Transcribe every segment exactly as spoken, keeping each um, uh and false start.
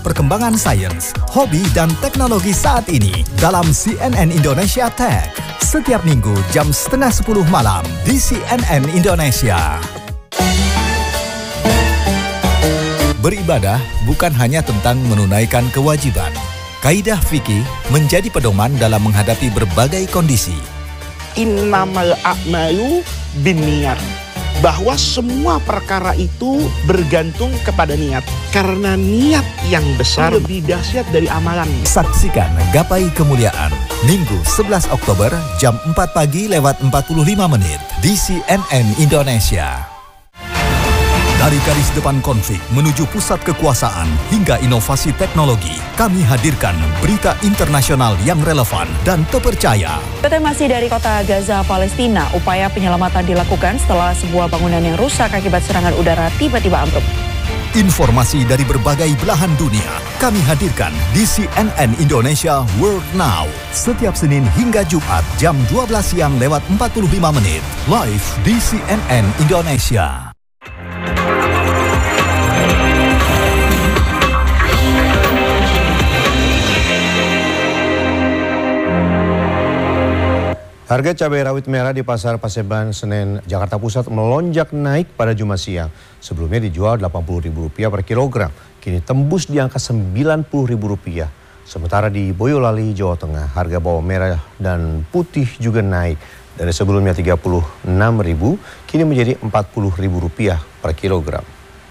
Perkembangan sains, hobi, dan teknologi saat ini dalam C N N Indonesia Tech. Setiap minggu jam setengah sepuluh malam di C N N Indonesia. Beribadah bukan hanya tentang menunaikan kewajiban. Kaidah fikih menjadi pedoman dalam menghadapi berbagai kondisi. Innamal a'malu binniyat. Bahwa semua perkara itu bergantung kepada niat. Karena niat yang besar lebih dahsyat dari amalan. Saksikan Gapai Kemuliaan Minggu sebelas Oktober jam empat pagi lewat empat puluh lima menit di C N N Indonesia. Dari garis depan konflik menuju pusat kekuasaan hingga inovasi teknologi, kami hadirkan berita internasional yang relevan dan terpercaya. Kita masih dari kota Gaza, Palestina. Upaya penyelamatan dilakukan setelah sebuah bangunan yang rusak akibat serangan udara tiba-tiba ambruk. Informasi dari berbagai belahan dunia kami hadirkan di C N N Indonesia World Now. Setiap Senin hingga Jumat jam dua belas siang lewat empat puluh lima menit. Live di C N N Indonesia. Harga cabai rawit merah di Pasar Paseban Senen, Jakarta Pusat melonjak naik pada Jumat siang. Sebelumnya dijual delapan puluh ribu rupiah per kilogram, kini tembus di angka sembilan puluh ribu rupiah. Sementara di Boyolali, Jawa Tengah, harga bawang merah dan putih juga naik. Dari sebelumnya tiga puluh enam ribu, kini menjadi empat puluh ribu rupiah per kilogram.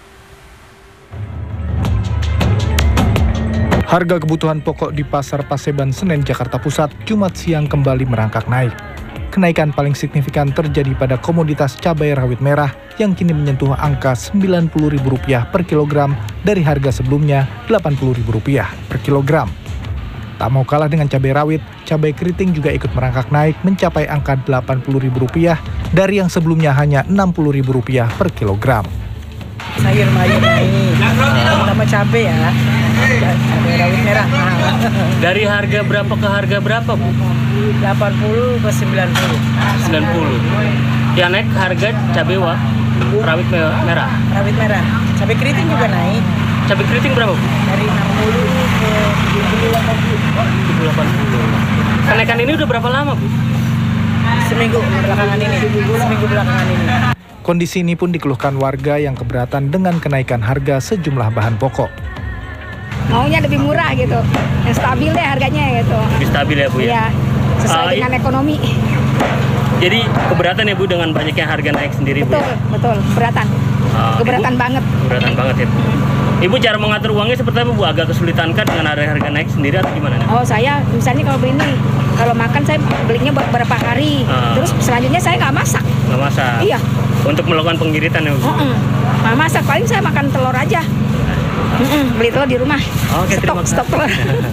Harga kebutuhan pokok di Pasar Paseban Senen, Jakarta Pusat, Jumat siang kembali merangkak naik. Kenaikan paling signifikan terjadi pada komoditas cabai rawit merah yang kini menyentuh angka sembilan puluh ribu rupiah per kilogram dari harga sebelumnya delapan puluh ribu rupiah per kilogram. Tak mau kalah dengan cabai rawit, cabai keriting juga ikut merangkak naik mencapai angka delapan puluh ribu rupiah dari yang sebelumnya hanya enam puluh ribu rupiah per kilogram. Sayur mayur naik, sama cabai ya, cabai rawit merah. Dari harga berapa ke harga berapa, Bu? delapan puluh ke sembilan puluh. sembilan puluh. Yang naik harga cabai wa, rawit merah. Rawit merah. Cabai keriting juga naik. Cabai keriting berapa, Bu? Dari enam puluh ke tujuh puluh delapan puluh. tujuh puluh delapan puluh. Kenaikan ini udah berapa lama, Bu? Seminggu belakangan ini. Seminggu belakangan ini. Kondisi ini pun dikeluhkan warga yang keberatan dengan kenaikan harga sejumlah bahan pokok. Maunya lebih murah gitu, yang stabil deh harganya gitu. Lebih stabil ya, Bu ya? Iya, sesuai uh, dengan ekonomi. Jadi keberatan ya, Bu, dengan banyaknya harga naik sendiri, betul, Bu? Betul, ya? Betul, keberatan. Uh, keberatan Ibu, banget. Keberatan banget ya, Bu. Ibu cara mengatur uangnya seperti apa, Bu? Agak kesulitan kan dengan harga-harga naik sendiri atau gimana? Oh, saya misalnya kalau beli ini, kalau makan saya belinya beberapa hari, uh, terus selanjutnya saya nggak masak. Nggak masak? Iya. Untuk melakukan pengiritan ya, Bu? Uh -uh. Nggak masak, paling saya makan telur aja. Uh -uh. Beli telur di rumah. Oke, stok, stok telur.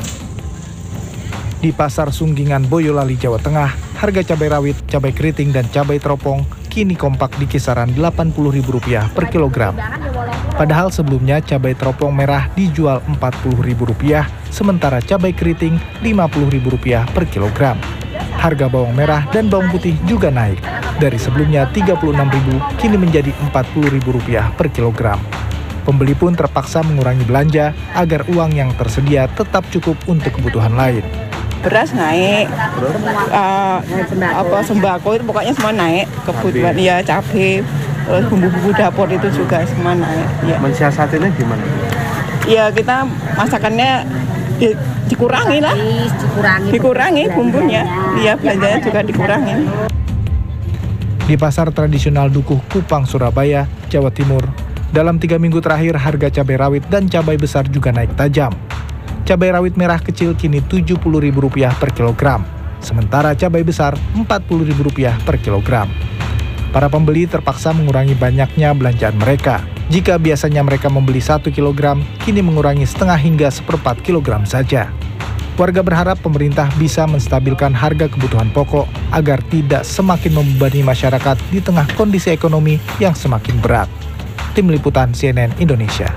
Di Pasar Sunggingan, Boyolali, Jawa Tengah, harga cabai rawit, cabai keriting, dan cabai teropong kini kompak di kisaran delapan puluh ribu rupiah per kilogram. Padahal sebelumnya cabai teropong merah dijual empat puluh ribu rupiah, sementara cabai keriting lima puluh ribu rupiah per kilogram. Harga bawang merah dan bawang putih juga naik. Dari sebelumnya tiga puluh enam ribu, kini menjadi empat puluh ribu rupiah per kilogram. Pembeli pun terpaksa mengurangi belanja agar uang yang tersedia tetap cukup untuk kebutuhan lain. Beras naik, uh, apa sembako itu pokoknya semua naik, kebutuhan ya cabai, terus bumbu-bumbu dapur itu juga semua naik. Ya. Mensiasatinya gimana? Ya kita masakannya ya, dikurangi lah, dikurangi, dikurangi bumbunya, iya belanjanya juga dikurangi. Di pasar tradisional Dukuh Kupang, Surabaya, Jawa Timur, dalam tiga minggu terakhir harga cabai rawit dan cabai besar juga naik tajam. Cabai rawit merah kecil kini tujuh puluh ribu rupiah per kilogram, sementara cabai besar empat puluh ribu rupiah per kilogram. Para pembeli terpaksa mengurangi banyaknya belanjaan mereka. Jika biasanya mereka membeli satu kilogram, kini mengurangi setengah hingga seperempat kilogram saja. Warga berharap pemerintah bisa menstabilkan harga kebutuhan pokok agar tidak semakin membebani masyarakat di tengah kondisi ekonomi yang semakin berat. Tim Liputan C N N Indonesia.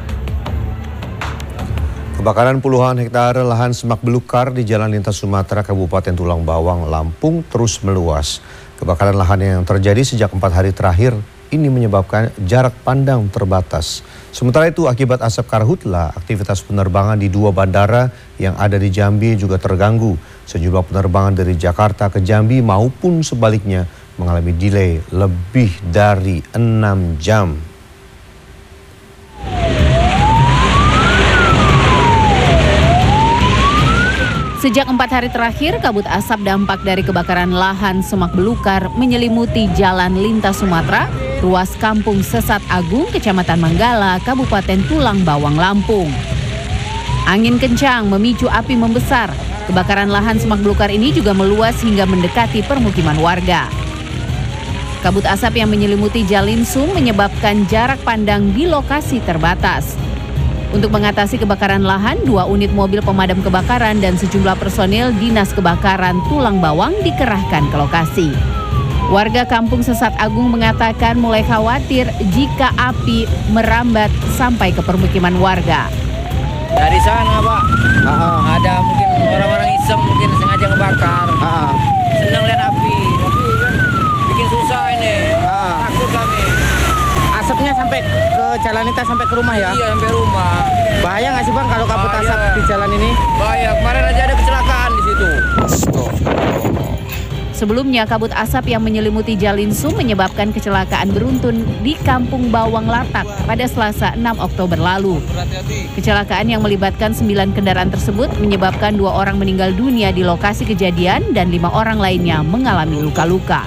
Kebakaran puluhan hektar lahan semak belukar di Jalan Lintas Sumatera, Kabupaten Tulang Bawang, Lampung terus meluas. Kebakaran lahan yang terjadi sejak empat hari terakhir ini menyebabkan jarak pandang terbatas. Sementara itu akibat asap karhutla, aktivitas penerbangan di dua bandara yang ada di Jambi juga terganggu. Sejumlah penerbangan dari Jakarta ke Jambi maupun sebaliknya mengalami delay lebih dari enam jam. Sejak empat hari terakhir, kabut asap dampak dari kebakaran lahan semak belukar menyelimuti jalan lintas Sumatera, ruas Kampung Sesat Agung, Kecamatan Manggala, Kabupaten Tulang Bawang, Lampung. Angin kencang memicu api membesar. Kebakaran lahan semak belukar ini juga meluas hingga mendekati permukiman warga. Kabut asap yang menyelimuti Jalinsum menyebabkan jarak pandang di lokasi terbatas. Untuk mengatasi kebakaran lahan, dua unit mobil pemadam kebakaran dan sejumlah personil Dinas Kebakaran Tulang Bawang dikerahkan ke lokasi. Warga Kampung Sesat Agung mengatakan mulai khawatir jika api merambat sampai ke permukiman warga. Dari sana, Pak, uh-uh. ada mungkin orang-orang iseng mungkin sengaja ngebakar. Uh-uh. Senang lihat api, tapi kan bikin susah ini. Uh-uh. Takut kami. Asapnya sampai ke jalan lintas sampai ke rumah ya? Iya, sampai rumah. Bahaya nggak sih Bang kalau kabut asap di jalan ini? Bahaya, kemarin aja ada kecelakaan di situ. Sebelumnya, kabut asap yang menyelimuti Jalinsum menyebabkan kecelakaan beruntun di Kampung Bawang Latak pada Selasa enam Oktober lalu. Kecelakaan yang melibatkan sembilan kendaraan tersebut menyebabkan dua orang meninggal dunia di lokasi kejadian dan lima orang lainnya mengalami luka-luka.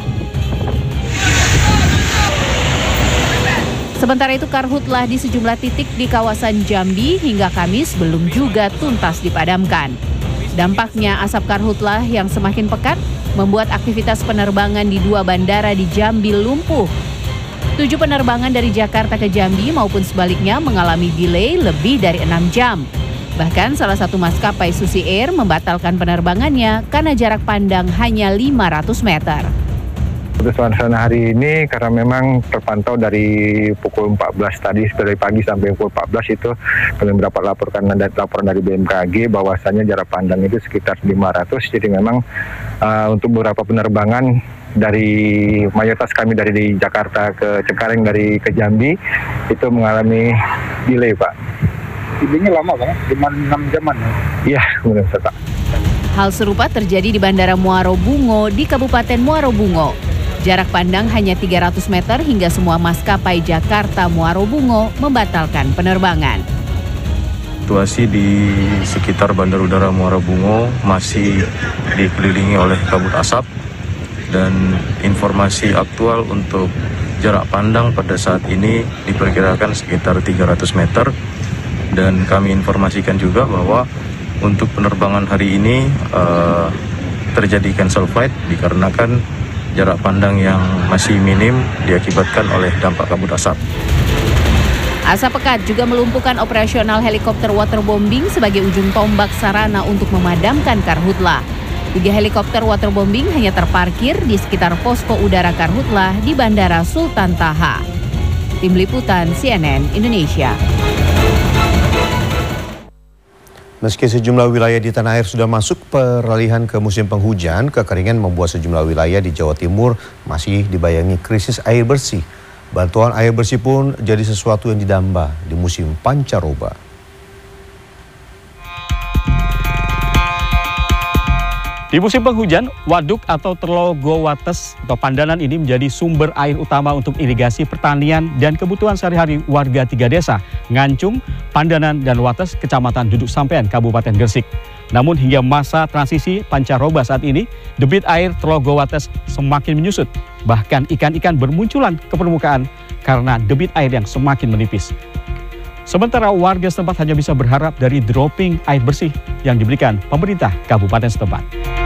Sementara itu, karhutlah di sejumlah titik di kawasan Jambi hingga Kamis belum juga tuntas dipadamkan. Dampaknya asap karhutlah yang semakin pekat membuat aktivitas penerbangan di dua bandara di Jambi lumpuh. Tujuh penerbangan dari Jakarta ke Jambi maupun sebaliknya mengalami delay lebih dari enam jam. Bahkan salah satu maskapai Susi Air membatalkan penerbangannya karena jarak pandang hanya lima ratus meter. Suasana hari ini karena memang terpantau dari pukul empat belas tadi, dari pagi sampai pukul empat belas itu kami mendapat laporan dari laporan dari B M K G bahwasannya jarak pandang itu sekitar lima ratus. Jadi memang uh, untuk beberapa penerbangan dari mayoritas kami dari di Jakarta ke Cengkareng dari ke Jambi itu mengalami delay, Pak. Delaynya lama Bang, cuma enam jaman. Iya, benar Pak. Hal serupa terjadi di Bandara Muaro Bungo di Kabupaten Muaro Bungo. Jarak pandang hanya tiga ratus meter hingga semua maskapai Jakarta Muaro Bungo membatalkan penerbangan. Situasi di sekitar Bandar Udara Muaro Bungo masih dikelilingi oleh kabut asap dan informasi aktual untuk jarak pandang pada saat ini diperkirakan sekitar tiga ratus meter dan kami informasikan juga bahwa untuk penerbangan hari ini uh, terjadi cancel flight dikarenakan jarak pandang yang masih minim diakibatkan oleh dampak kabut asap. Asap pekat juga melumpuhkan operasional helikopter waterbombing sebagai ujung tombak sarana untuk memadamkan karhutla. Tiga helikopter waterbombing hanya terparkir di sekitar posko udara karhutla di Bandara Sultan Taha. Tim Liputan C N N Indonesia. Meski sejumlah wilayah di tanah air sudah masuk peralihan ke musim penghujan, kekeringan membuat sejumlah wilayah di Jawa Timur masih dibayangi krisis air bersih. Bantuan air bersih pun jadi sesuatu yang didamba di musim pancaroba. Di musim penghujan, waduk atau Telogo Wates atau Pandanan ini menjadi sumber air utama untuk irigasi pertanian dan kebutuhan sehari-hari warga tiga desa, Ngancung, Pandanan, dan Wates, Kecamatan Duduk Sampean, Kabupaten Gresik. Namun hingga masa transisi pancaroba saat ini, debit air Telogo Wates semakin menyusut. Bahkan ikan-ikan bermunculan ke permukaan karena debit air yang semakin menipis. Sementara warga setempat hanya bisa berharap dari dropping air bersih yang diberikan pemerintah kabupaten setempat.